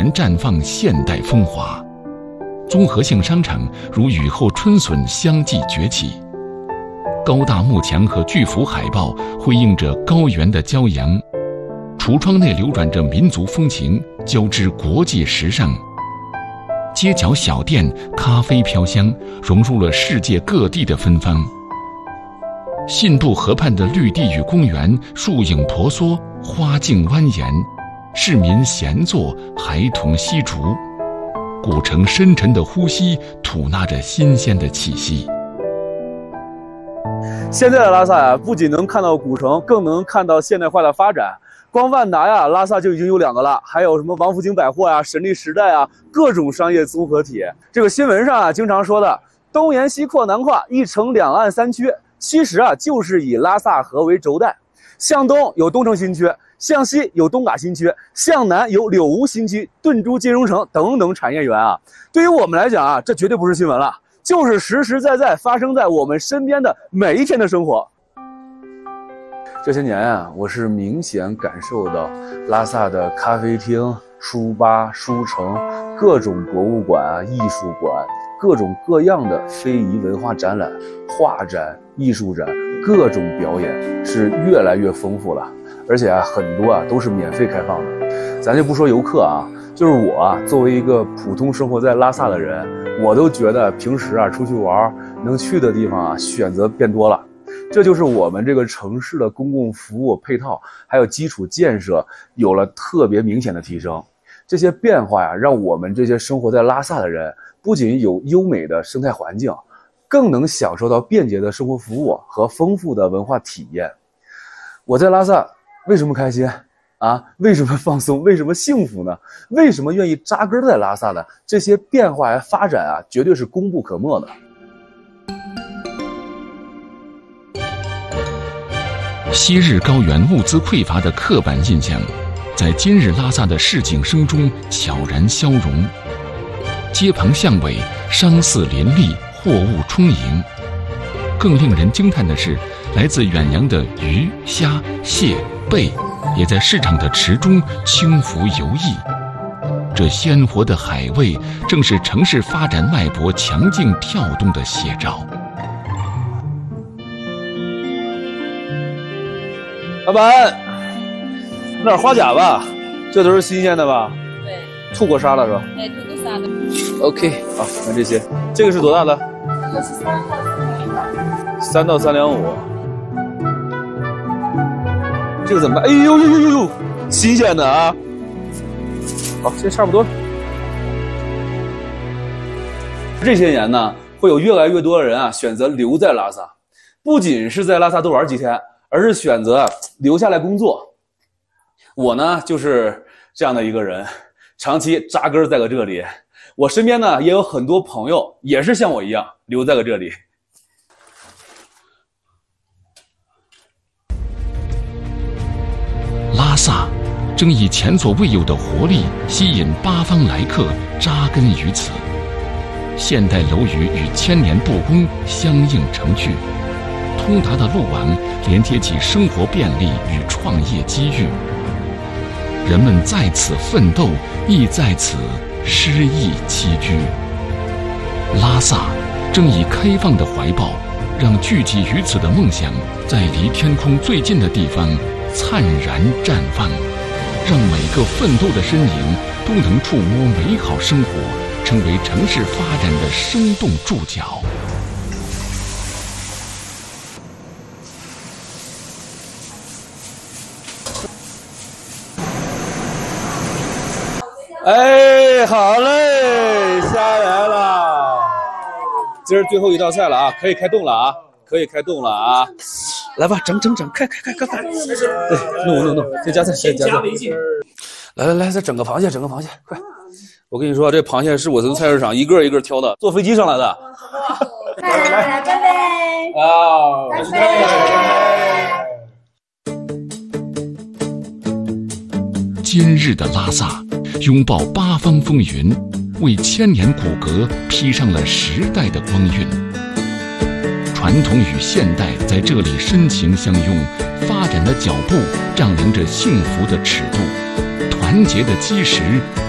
然绽放现代风华。综合性商场如雨后春笋相继崛起，高大幕墙和巨幅海报辉映着高原的骄阳，橱窗内流转着民族风情，交织国际时尚。街角小店咖啡飘香，融入了世界各地的芬芳。信渡河畔的绿地与公园，树影婆娑，花径蜿蜒，市民闲坐，孩童吸竹。古城深沉的呼吸，吐纳着新鲜的气息。 现在的拉萨呀，不仅能看到古城，更能看到现代化的发展。光万达呀，拉萨就已经有2个了，还有什么王府井百货呀、神力时代啊，各种商业综合体。这个新闻上啊，经常说的东沿西扩南跨，一城两岸3区，其实啊，就是以拉萨河为轴带。向东有东城新区，向西有东嘎新区，向南有柳吴新区、顿珠金融城等等产业园啊。对于我们来讲啊，这绝对不是新闻了，就是实实在在发生在我们身边的每一天的生活。这些年啊，我是明显感受到拉萨的咖啡厅、书吧、书城、各种博物馆啊、艺术馆、各种各样的非遗文化展览、画展、艺术展，各种表演是越来越丰富了。而且啊，很多啊都是免费开放的。咱就不说游客啊，就是我啊，作为一个普通生活在拉萨的人，我都觉得平时啊出去玩能去的地方啊选择变多了。这就是我们这个城市的公共服务配套还有基础建设有了特别明显的提升。这些变化呀，让我们这些生活在拉萨的人不仅有优美的生态环境，更能享受到便捷的生活服务和丰富的文化体验。我在拉萨为什么开心啊？为什么放松？为什么幸福呢？为什么愿意扎根在拉萨呢？这些变化呀、发展啊，绝对是功不可没的。 昔日高原物资匮乏的刻板印象，在今日拉萨的市井声中悄然消融。街旁巷尾，商肆林立，货物充盈。更令人惊叹的是，来自远洋的鱼、虾、蟹、贝，也在市场的池中轻浮游弋。这鲜活的海味，正是城市发展脉搏强劲跳动的写照。 老板，弄点花甲吧，这都是新鲜的吧？ 对， 吐过沙了是吧？ 对，吐过沙的。 OK， 好，看这些，这个是多大的？ 这个是 3到3.5。这个怎么办？哎呦呦呦呦呦，新鲜的啊！好，这差不多。这些年呢，会有越来越多的人啊选择留在拉萨，不仅是在拉萨多玩几天，而是选择留下来工作。我呢就是这样的一个人，长期扎根在了这里。我身边呢也有很多朋友也是像我一样留在了这里。 拉萨正以前所未有的活力吸引八方来客扎根于此，现代楼宇与千年布宫相映成趣，通达的路网连接起生活便利与创业机遇。人们在此奋斗，亦在此诗意栖居。拉萨正以开放的怀抱，让聚集于此的梦想在离天空最近的地方灿然绽放，让每个奋斗的身影都能触摸美好生活，成为城市发展的生动注脚。 哎，好嘞，虾来了，今儿最后一道菜了啊，可以开动了啊，可以开动了啊！来吧，整，开！对，弄，再加菜，来，再整个螃蟹，快！我跟你说，这螃蟹是我从菜市场一个一个挑的，坐飞机上来的。 来，干杯！ 啊， 干杯！ 今日的拉萨，拥抱八方风云，为千年古阁披上了时代的光晕。传统与现代在这里深情相拥，发展的脚步丈量着幸福的尺度，团结的基石